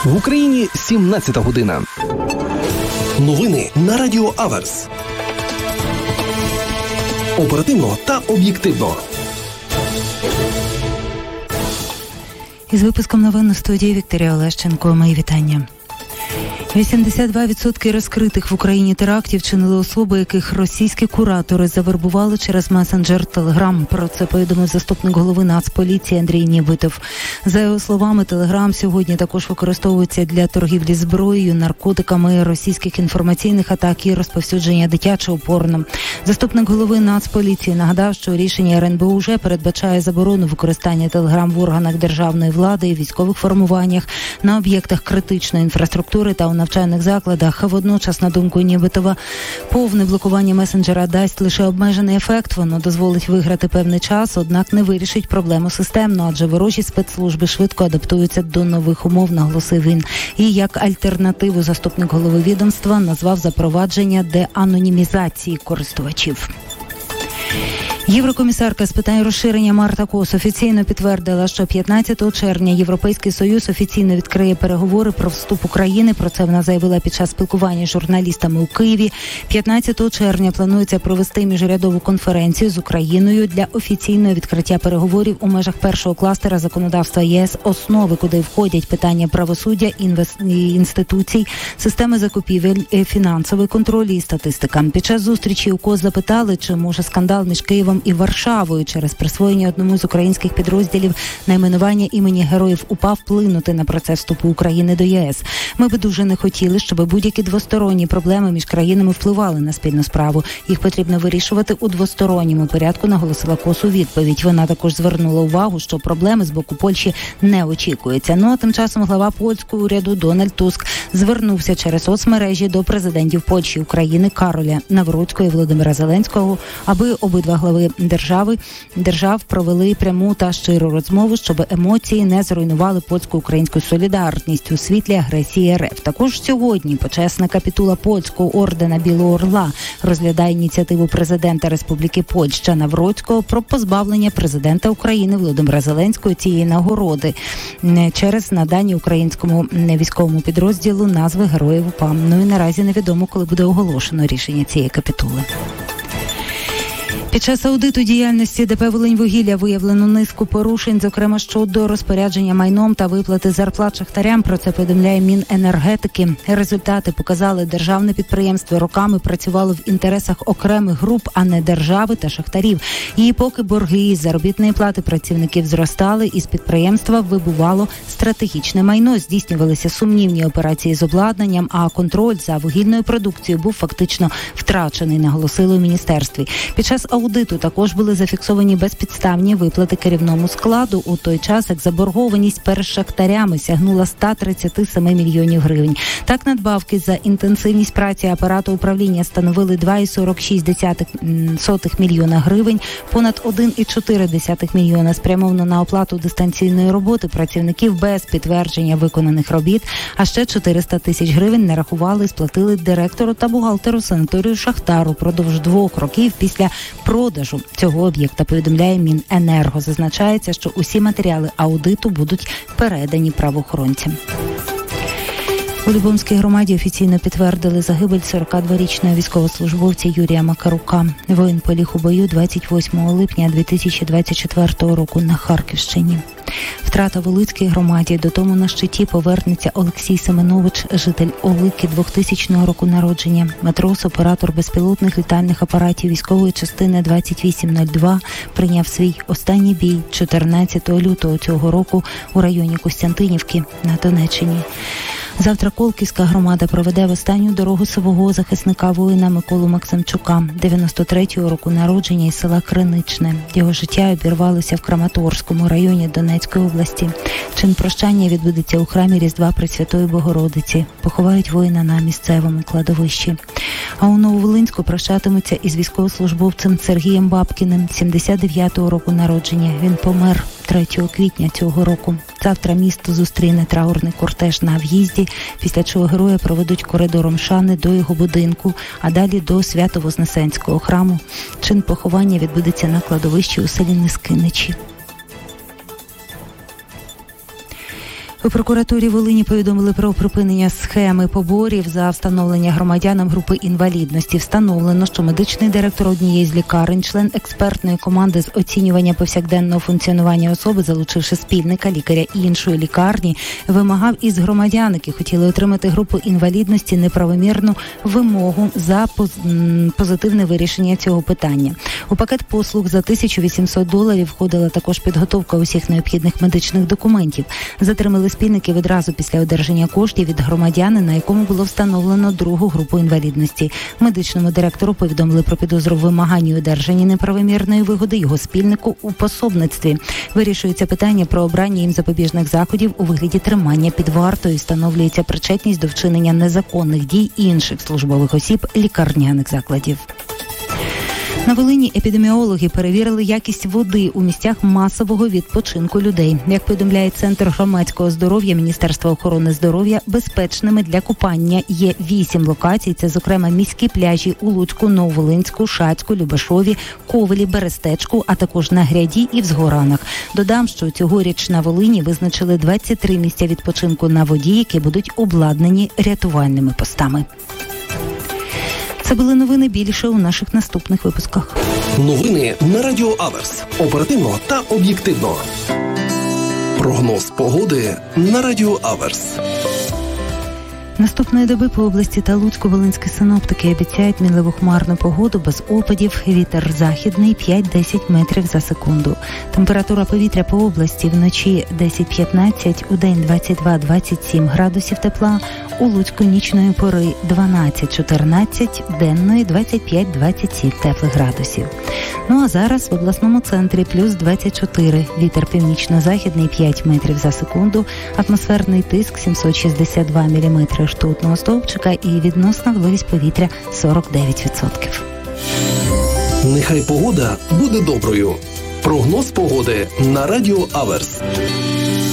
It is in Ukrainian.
В Україні 17 година. Новини на Радіо Аверс. Оперативно та об'єктивно. Із випуском новин на студії Вікторія Олещенко. Мої вітання. 82% розкритих в Україні терактів чинили особи, яких російські куратори завербували через месенджер Телеграм. Про це повідомив заступник голови Нацполіції Андрій Нєбитов. За його словами, Телеграм сьогодні також використовується для торгівлі зброєю, наркотиками, російських інформаційних атак і розповсюдження дитячого порно. Заступник голови Нацполіції нагадав, що рішення РНБО вже передбачає заборону використання Телеграм в органах державної влади і військових формуваннях, на об'єктах критичної інфраструктури та у навчальних закладах. Водночас, на думку Нєбитова, повне блокування месенджера дасть лише обмежений ефект. Воно дозволить виграти певний час, однак не вирішить проблему системно, адже ворожі спецслужби швидко адаптуються до нових умов, наголосив він. І як альтернативу заступник голови відомства назвав запровадження деанонімізації користувачів. Єврокомісарка з питань розширення Марта Кос офіційно підтвердила, що 15 червня Європейський Союз офіційно відкриє переговори про вступ України. Про це вона заявила під час спілкування з журналістами у Києві. 15 червня планується провести міжурядову конференцію з Україною для офіційного відкриття переговорів у межах першого кластера законодавства ЄС «Основи», куди входять питання правосуддя, інституцій, системи закупівель, фінансовий контроль і статистика. Під час зустрічі у Кос запитали, чи може скандал між Києвом і Варшавою через присвоєння одному з українських підрозділів найменування імені Героїв УПА вплинути на процес вступу України до ЄС. Ми би дуже не хотіли, щоб будь-які двосторонні проблеми між країнами впливали на спільну справу. Їх потрібно вирішувати у двосторонньому порядку, наголосила Кос у відповідь. Вона також звернула увагу, що проблеми з боку Польщі не очікуються. Ну а тим часом глава польського уряду Дональд Туск звернувся через соцмережі до президентів Польщі, України Кароля Навроцького і Володимира Зеленського, аби обидва глави держав провели пряму та щиру розмову, щоб емоції не зруйнували польсько-українську солідарність у світлі агресії РФ. Також сьогодні почесна капітула польського ордена Білого Орла розглядає ініціативу президента Республіки Польща Навроцького про позбавлення президента України Володимира Зеленського цієї нагороди через надання українському військовому підрозділу назви Героїв УПА. Ну і наразі невідомо, коли буде оголошено рішення цієї капітули. Під час аудиту діяльності ДП «Волиньвугілля» виявлено низку порушень, зокрема щодо розпорядження майном та виплати зарплат шахтарям. Про це повідомляє Міненергетики. Результати показали, державне підприємство роками працювало в інтересах окремих груп, а не держави та шахтарів. І поки борги із заробітної плати працівників зростали, із підприємства вибувало стратегічне майно, здійснювалися сумнівні операції з обладнанням, а контроль за вугільною продукцією був фактично втрачений, наголосили у міністерстві. Під час аудиту також були зафіксовані безпідставні виплати керівному складу, у той час як заборгованість перед шахтарями сягнула 137 мільйонів гривень. Так, надбавки за інтенсивність праці апарату управління становили 2,46 мільйона гривень, понад 1,4 мільйона спрямовано на оплату дистанційної роботи працівників без підтвердження виконаних робіт, а ще 400 тисяч гривень нарахували і сплатили директору та бухгалтеру санаторію «Шахтар» упродовж 2 років після продажу цього об'єкта, повідомляє Міненерго. Зазначається, що усі матеріали аудиту будуть передані правоохоронцям. У Любомській громаді офіційно підтвердили загибель 42-річного військовослужбовця Юрія Макарука. Воїн поліг у бою 28 липня 2024 року на Харківщині. Втрата в Олицькій громаді. Додому на щиті повернеться Олексій Семенович, житель Олики 2000 року народження. Матрос, оператор безпілотних літальних апаратів військової частини 2802, прийняв свій останній бій 14 лютого цього року у районі Костянтинівки на Донеччині. Завтра Колківська громада проведе в останню дорогу свого захисника-воїна Миколу Максимчука, 93-го року народження із села Криничне. Його життя обірвалося в Краматорському районі Донецької області. Чин прощання відбудеться у храмі Різдва Пресвятої Богородиці. Поховають воїна на місцевому кладовищі. А у Нововолинську прощатимуться із військовослужбовцем Сергієм Бабкіним, 79-го року народження. Він помер 3 квітня цього року. Завтра місто зустріне траурний кортеж на в'їзді, після чого героя проведуть коридором шани до його будинку, а далі до Свято-Вознесенського храму. Чин поховання відбудеться на кладовищі у селі Нескиничі. У У прокуратурі Волині повідомили про припинення схеми поборів за встановлення громадянам групи інвалідності. Встановлено, що медичний директор однієї з лікарень, член експертної команди з оцінювання повсякденного функціонування особи, залучивши спільника лікаря іншої лікарні, вимагав із громадян, які хотіли отримати групу інвалідності, неправомірну вимогу за позитивне вирішення цього питання. У пакет послуг за $1800 входила також підготовка усіх необхідних медичних документів. Затримали спільники відразу після одержання коштів від громадяни, на якому було встановлено другу групу інвалідності. Медичному директору повідомили про підозру в вимаганні одержання неправомірної вигоди його спільнику у пособництві. Вирішується питання про обрання їм запобіжних заходів у вигляді тримання під вартою. Встановлюється причетність до вчинення незаконних дій інших службових осіб лікарняних закладів. На Волині епідеміологи перевірили якість води у місцях масового відпочинку людей. Як повідомляє Центр громадського здоров'я Міністерства охорони здоров'я, безпечними для купання є 8 локацій. Це, зокрема, міські пляжі у Луцьку, Нововолинську, Шацьку, Любешові, Ковелі, Берестечку, а також на Гряді і в Згоранах. Додам, що цьогоріч на Волині визначили 23 місця відпочинку на воді, які будуть обладнані рятувальними постами. Це були новини, більше у наших наступних випусках. Новини на Радіо Аверс. Оперативно та об'єктивно. Прогноз погоди на Радіо Аверс. Наступної доби по області та Луцьку волинські синоптики обіцяють мінливу хмарну погоду без опадів. Вітер західний 5-10 метрів за секунду. Температура повітря по області вночі 10-15, удень 22-27 градусів тепла. У Луцьку нічної пори 12-14, денної 25-27 теплих градусів. Ну а зараз в обласному центрі плюс 24. Вітер північно-західний 5 метрів за секунду. Атмосферний тиск 762 міліметри ртутного стовпчика і відносна вологість повітря 49%. Нехай погода буде доброю. Прогноз погоди на Радіо Аверс.